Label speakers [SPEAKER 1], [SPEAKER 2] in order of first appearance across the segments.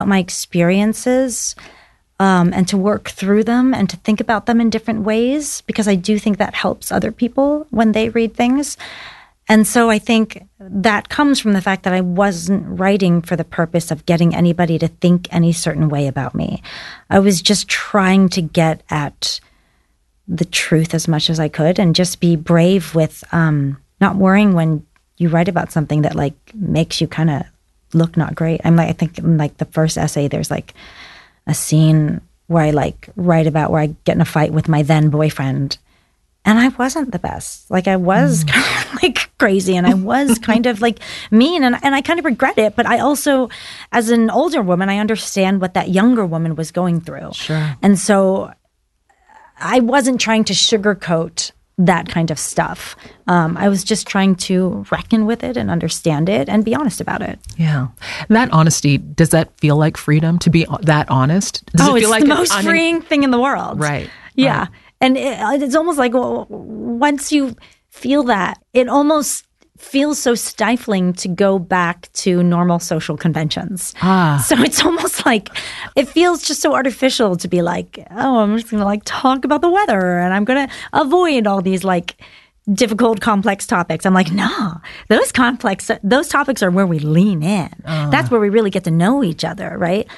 [SPEAKER 1] about my experiences and to work through them and to think about them in different ways, because I do think that helps other people when they read things. And so I think that comes from the fact that I wasn't writing for the purpose of getting anybody to think any certain way about me. I was just trying to get at the truth as much as I could and just be brave with not worrying when you write about something that like makes you kind of look not great. I think in like the first essay, there's like a scene where I like write about where I get in a fight with my then boyfriend. And I wasn't the best. Like I was kind of like crazy and I was kind of like mean and I kind of regret it. But I also, as an older woman, I understand what that younger woman was going through.
[SPEAKER 2] Sure.
[SPEAKER 1] And so I wasn't trying to sugarcoat that kind of stuff. I was just trying to reckon with it and understand it and be honest about it.
[SPEAKER 2] Yeah. That honesty, does that feel like freedom to be that honest? Does it feel
[SPEAKER 1] it's
[SPEAKER 2] like
[SPEAKER 1] the most freeing thing in the world.
[SPEAKER 2] Right.
[SPEAKER 1] Yeah.
[SPEAKER 2] Right.
[SPEAKER 1] And it's almost like once you feel that, it almost feels so stifling to go back to normal social conventions. So it's almost like it feels just so artificial to be like, oh, I'm just going to like talk about the weather and I'm going to avoid all these like difficult, complex topics. I'm like, no, those topics are where we lean in. That's where we really get to know each other, right?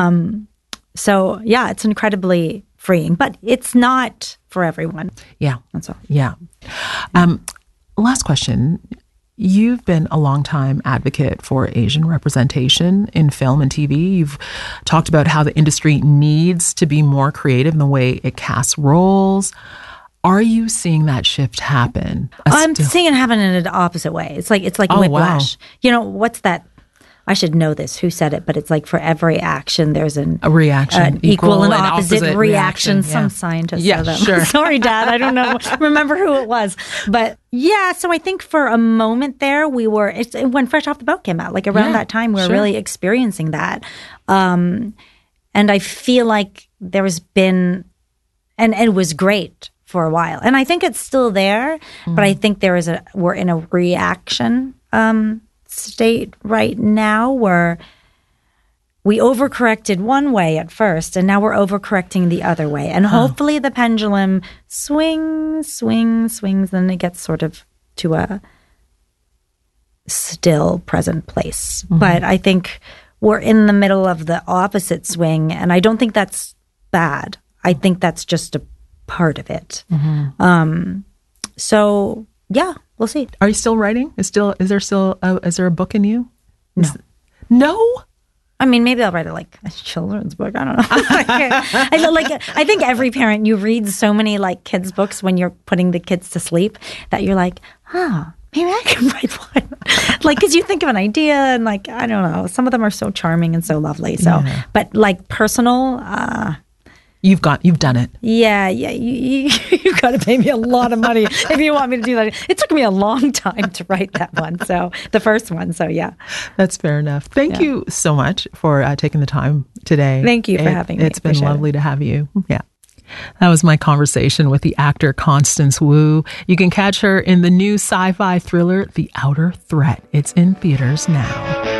[SPEAKER 1] So yeah, it's incredibly freeing, but it's not for everyone.
[SPEAKER 2] Yeah.
[SPEAKER 1] That's all.
[SPEAKER 2] Yeah. Last question. You've been a longtime advocate for Asian representation in film and TV. You've talked about how the industry needs to be more creative in the way it casts roles. Are you seeing that shift happen?
[SPEAKER 1] I'm seeing it happen in an opposite way. It's like whiplash.
[SPEAKER 2] Wow.
[SPEAKER 1] You know, what's that? I should know this. Who said it? But it's like for every action, there's a
[SPEAKER 2] reaction.
[SPEAKER 1] Equal and opposite reaction.
[SPEAKER 2] Yeah.
[SPEAKER 1] Some scientist
[SPEAKER 2] said
[SPEAKER 1] that.
[SPEAKER 2] Sure.
[SPEAKER 1] Sorry, Dad. I don't remember who it was. But yeah, so I think for a moment there, when Fresh Off the Boat came out, like around that time, we were really experiencing that. And I feel like there's been, and it was great for a while. And I think it's still there, but I think we're in a reaction state right now where we overcorrected one way at first and now we're overcorrecting the other way. And hopefully the pendulum swings, and it gets sort of to a still present place. But I think we're in the middle of the opposite swing, and I don't think that's bad. I think that's just a part of it. So yeah, we'll see.
[SPEAKER 2] Are you still writing? Is there a book in you?
[SPEAKER 1] No.
[SPEAKER 2] No?
[SPEAKER 1] I mean, maybe I'll write a children's book. I don't know. I think every parent, you read so many like kids books when you're putting the kids to sleep that you're like, maybe I can write one. Because you think of an idea and I don't know. Some of them are so charming and so lovely. So, but like personal,
[SPEAKER 2] You've done it.
[SPEAKER 1] Yeah. You've got to pay me a lot of money if you want me to do that. It took me a long time to write that one. So the first one. So yeah.
[SPEAKER 2] That's fair enough. Thank you so much for taking the time today.
[SPEAKER 1] Thank you for having me.
[SPEAKER 2] It's been lovely to have you. Yeah. That was my conversation with the actor Constance Wu. You can catch her in the new sci-fi thriller, The Outer Threat. It's in theaters now.